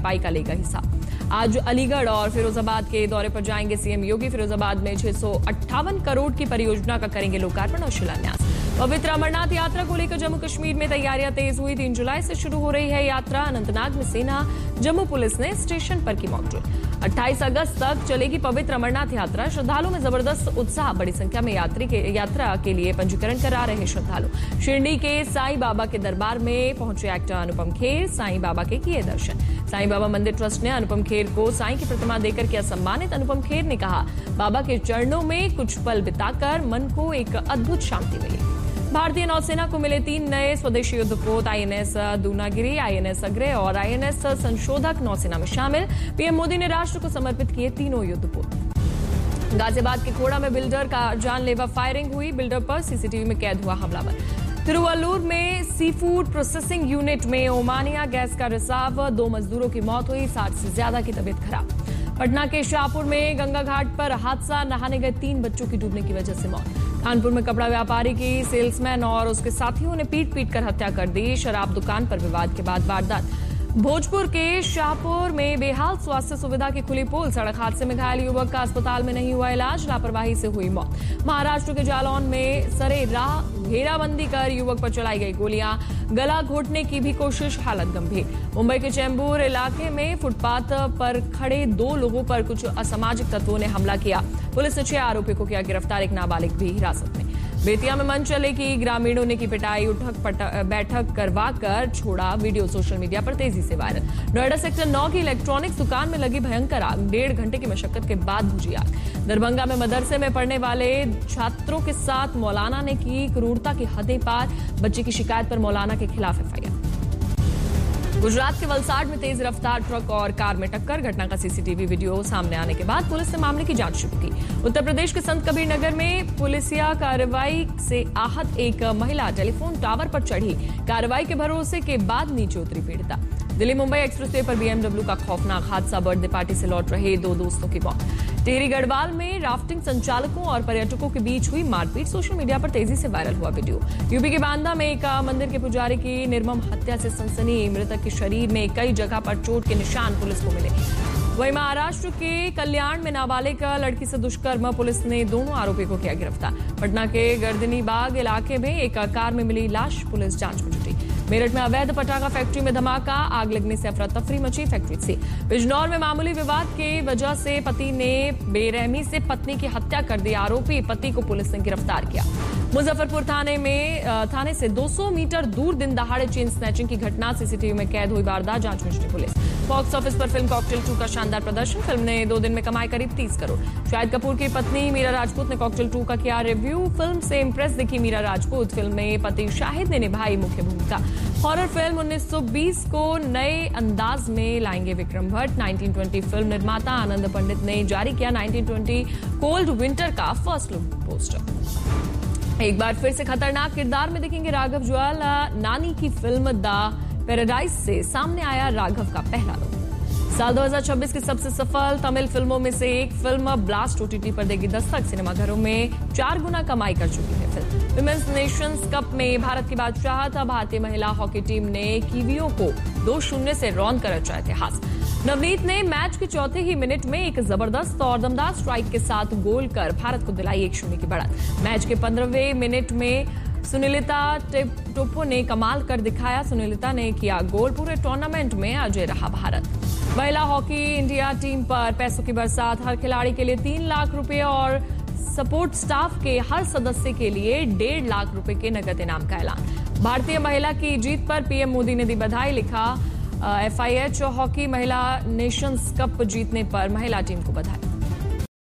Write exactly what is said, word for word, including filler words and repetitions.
सफाई का लेगा हिसाब। आज अलीगढ़ और फिरोजाबाद के दौरे पर जाएंगे सीएम योगी। फिरोजाबाद में छह सौ अट्ठावन करोड़ की परियोजना का करेंगे लोकार्पण और शिलान्यास। पवित्र अमरनाथ यात्रा को लेकर जम्मू कश्मीर में तैयारियां तेज हुई। तीन जुलाई से शुरू हो रही है यात्रा। अनंतनाग में सेना जम्मू पुलिस ने स्टेशन पर की मॉक ड्रिल। अट्ठाईस अगस्त तक चलेगी पवित्र अमरनाथ यात्रा। श्रद्धालुओं में जबरदस्त उत्साह। बड़ी संख्या में यात्री के यात्रा के लिए पंजीकरण करा रहे श्रद्धालु। शिरडी के साईं बाबा के दरबार में पहुंचे एक्टर अनुपम खेर। साईं बाबा के किए दर्शन। साईं बाबा मंदिर ट्रस्ट ने अनुपम खेर को साईं की प्रतिमा देकर किया सम्मानित। अनुपम खेर ने कहा, बाबा के चरणों में कुछ पल बिताकर मन को एक अद्भुत शांति मिली। भारतीय नौसेना को मिले तीन नए स्वदेशी युद्धपोत। आईएनएस दूनागिरी, आईएनएस अग्रय और आईएनएस संशोधक नौसेना में शामिल। पीएम मोदी ने राष्ट्र को समर्पित किए तीनों युद्धपोत। गाजियाबाद के खोड़ा में बिल्डर का जानलेवा फायरिंग हुई। बिल्डर पर सीसीटीवी में कैद हुआ हमलावर। तिरुवल्लुर में सी फूड प्रोसेसिंग यूनिट में ओमानिया गैस का रिसाव। दो मजदूरों की मौत हुई, साठ से ज्यादा की तबीयत खराब। पटना के शाहपुर में गंगा घाट पर हादसा। नहाने गए तीन बच्चों की डूबने की वजह से मौत। कानपुर में कपड़ा व्यापारी की सेल्समैन और उसके साथियों ने पीट पीट कर हत्या कर दी। शराब दुकान पर विवाद के बाद वारदात। भोजपुर के शाहपुर में बेहाल स्वास्थ्य सुविधा की खुली पोल। सड़क हादसे में घायल युवक का अस्पताल में नहीं हुआ इलाज। लापरवाही से हुई मौत। महाराष्ट्र के जालौन में सरे राह घेराबंदी कर युवक पर चलाई गई गोलियां। गला घोटने की भी कोशिश, हालत गंभीर। मुंबई के चेंबूर इलाके में फुटपाथ पर खड़े दो लोगों पर कुछ असामाजिक तत्वों ने हमला किया। पुलिस ने छह आरोपियों को किया गिरफ्तार। एक नाबालिग भी हिरासत में। बेतिया में मन चले कि ग्रामीणों ने की पिटाई। उठक बैठक करवाकर छोड़ा वीडियो सोशल मीडिया पर तेजी से वायरल। नोएडा सेक्टर नौ की इलेक्ट्रॉनिक्स दुकान में लगी भयंकर आग। डेढ़ घंटे की मशक्कत के बाद बुझी आग। दरभंगा में मदरसे में पढ़ने वाले छात्रों के साथ मौलाना ने की क्रूरता की हदें पार। बच्चे की शिकायत पर मौलाना के खिलाफ एफआईआर। गुजरात के वलसाड में तेज रफ्तार ट्रक और कार में टक्कर। घटना का सीसीटीवी वीडियो सामने आने के बाद पुलिस ने मामले की जांच शुरू की। उत्तर प्रदेश के संत कबीर नगर में पुलिसिया कार्रवाई से आहत एक महिला टेलीफोन टावर पर चढ़ी। कार्रवाई के भरोसे के बाद नीचे उतरी पीड़िता। दिल्ली मुंबई एक्सप्रेसवे पर बीएमडब्ल्यू का खौफनाक हादसा। बर्थडे पार्टी से लौट रहे दो दोस्तों की मौत। टिहरी गढ़वाल में राफ्टिंग संचालकों और पर्यटकों के बीच हुई मारपीट। सोशल मीडिया पर तेजी से वायरल हुआ वीडियो। यूपी के बांदा में एक मंदिर के पुजारी की निर्मम हत्या से सनसनी। मृतक के शरीर में कई जगह पर चोट के निशान पुलिस को मिले। वहीं महाराष्ट्र के कल्याण में नाबालिग लड़की से दुष्कर्म। पुलिस ने दोनों आरोपियों को किया गिरफ्तार। पटना के गर्दनी बाग इलाके में एक कार में मिली लाश। पुलिस जांच में जुटी। मेरठ में अवैध पटाखा फैक्ट्री में धमाका। आग लगने से अफरा तफरी मची। फैक्ट्री से बिजनौर में मामूली विवाद के वजह से पति ने बेरहमी से पत्नी की हत्या कर दी। आरोपी पति को पुलिस ने गिरफ्तार किया। मुजफ्फरपुर थाने में थाने से दो सौ मीटर दूर दिन दहाड़े चेन स्नैचिंग की घटना। सीसीटीवी में कैद हुई वारदात। जांच में जुटी पुलिस। बॉक्स ऑफिस पर फिल्म कॉकटेल टू का शानदार प्रदर्शन। फिल्म ने दो दिन में कमाई करीब तीस करोड़। शाहिद कपूर की पत्नी मीरा राजपूत ने कॉकटेल टू का किया रिव्यू। फिल्म से इंप्रेस दिखी मीरा राजपूत। फिल्म में पति शाहिद ने निभाई मुख्य भूमिका। हॉरर फिल्म उन्नीस सौ बीस को नए अंदाज में लाएंगे विक्रम भट्ट। उन्नीस सौ बीस फिल्म निर्माता आनंद पंडित ने जारी किया उन्नीस सौ बीस कोल्ड विंटर का फर्स्ट लुक पोस्टर। एक बार फिर से खतरनाक किरदार में दिखेंगे राघव जुआल। नानी की फिल्म द पैराडाइज से सामने आया राघव का पहला लुक। साल दो हज़ार छब्बीस की सबसे सफल तमिल फिल्मों में से एक फिल्म ब्लास्ट ओटीटी पर देगी दस्तक। सिनेमाघरों में चार गुना कमाई कर चुकी है फिल्म। विमेंस नेशंस कप में भारत की बादशाहत। भारतीय महिला हॉकी टीम ने कीवियों को दो शून्य से रौंद कर रचा इतिहास। नवनीत ने मैच के चौथे ही मिनट में एक जबरदस्त और दमदार स्ट्राइक के साथ गोल कर भारत को दिलाई एक शून्य की बढ़त। मैच के पंद्रहवें मिनट में सुनीलिता टोप्पो ने कमाल कर दिखाया। सुनीलिता ने किया गोल। पूरे टूर्नामेंट में अजय रहा भारत। महिला हॉकी इंडिया टीम पर पैसों की बरसात। हर खिलाड़ी के लिए तीन लाख रुपए और सपोर्ट स्टाफ के हर सदस्य के लिए डेढ़ लाख रुपए के नगद इनाम का ऐलान। भारतीय महिला की जीत पर पीएम मोदी ने दी बधाई। लिखा, एफआईएच हॉकी महिला नेशंस कप जीतने पर महिला टीम को बधाई।